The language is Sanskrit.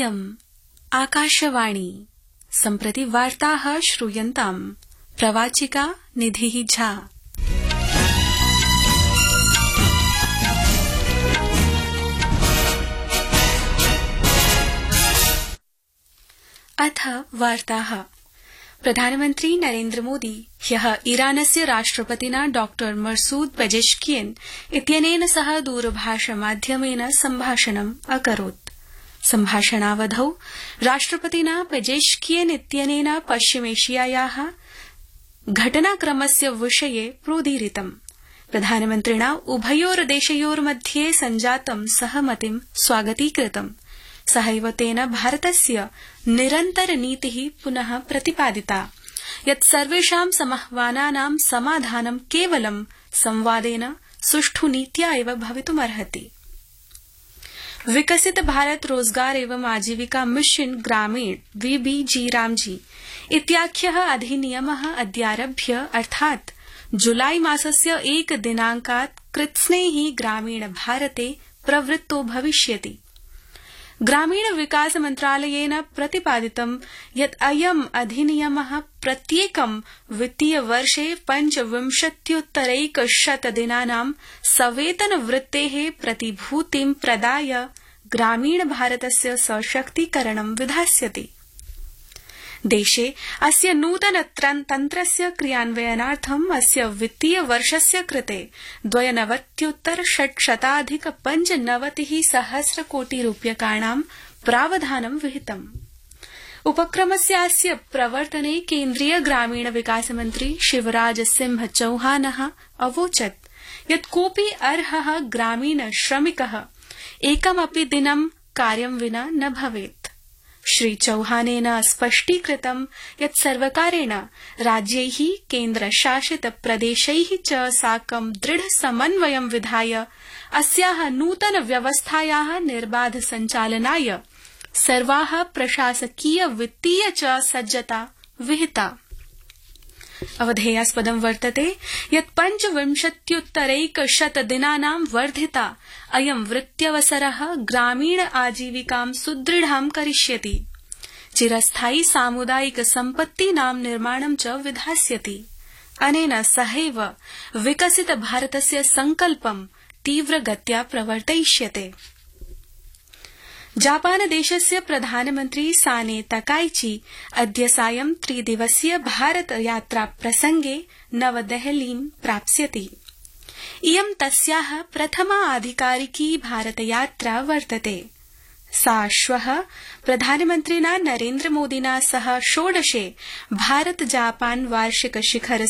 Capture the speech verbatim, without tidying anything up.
इयम् आकाशवाणी सम्प्रति वार्ताः श्रूयन्ताम् प्रवाचिका निधिः झा। अथ वार्ताः। प्रधानमन्त्री नरेन्द्र मोदी ह्यः ईरानस्य राष्ट्रपतिना डॉक्टर मसूद पेजेश्कियन इत्यनेन सह दूरभाषमाध्यमेन सम्भाषणम् अकरोत्। सम्भाषणावधौ राष्ट्रपतिना पेजेश्कियन इत्यनेन पश्चिमेशियायाः घटनाक्रमस्य विषये प्रोदीरितम्। प्रधानमन्त्रिणा उभयोर्देशयोर्मध्ये सञ्जातं सहमतिं स्वागतीकृतम्। सहैव तेन भारतस्य निरन्तरनीतिः पुनः प्रतिपादिता यत् सर्वेषां समाह्वानानां समाधानं केवलं संवादेन सुष्ठु नीत्या एव भवितुमर्हति। विकसित भारत रोजगार एवं आजीविका मिशन ग्रामीण वीबीजी रामजी इत्याख्यः अधिनियमः अद्यारभ्य अर्थात् जुलाई मासस्य एक दिनांकात् कृत्स्नैः ग्रामीण भारते प्रवृत्तो भविष्यति। ग्रामीण विकास मन्त्रालयेन प्रतिपादितं यत् अयम् अधिनियमः प्रत्येकं वित्तीयवर्षे पञ्चविंशत्युत्तरैकशत दिनानां सवेतन वृत्तेः प्रतिभूतिं प्रदाय ग्रामीण भारतस्य सशक्तीकरणं विधास्यति। देशे अस्य नूतन तन्त्रस्य क्रियान्वयनार्थम् अस्य वित्तीयवर्षस्य कृते द्वयनवत्युत्तर षट्शताधिक पञ्चनवतिः सहस्र कोटि रूप्यकाणां प्रावधानं विहितम्। उपक्रमस्यास्य प्रवर्तने केन्द्रीय ग्रामीण विकास मन्त्री शिवराज सिंह चौहानः अवोचत् यत् कोऽपि अर्हः ग्रामीण श्रमिकः एकमपि दिनं कार्यं विना न भवेत्। श्री चौहानेन स्पष्टीकृतं यत् सर्वकारेण राज्यैः केन्द्रशासित प्रदेशैः च साकं दृढ समन्वयं विधाय अस्याः नूतन व्यवस्थायाः निर्बाध सञ्चालनाय सर्वाः प्रशासकीय वित्तीय च सज्जता विहिता। अवधेयास्पदं वर्तते यत् पञ्चविंशत्युत्तरैकशत दिनानां वर्धिता अयं वृत्त्यवसरः ग्रामीण आजीविकां सुदृढां करिष्यति। चिरस्थायि सामुदायिक सम्पत्तीनां निर्माणं च विधास्यति। अनेन सहैव विकसित भारतस्य संकल्पं तीव्रगत्या प्रवर्तयिष्यते। जापान देशस्य प्रधानमन्त्री साने तकाइची अद्य सायं त्रिदिवसीय भारत यात्रा प्रसंगे नवदेहलीं प्राप्स्यति। इयं तस्याः प्रथमा आधिकारिकी भारतयात्रा वर्तते। सा श्वः प्रधानमन्त्रिणा नरेन्द्र मोदिना सह षोडशे भारत जापान वार्षिक शिखर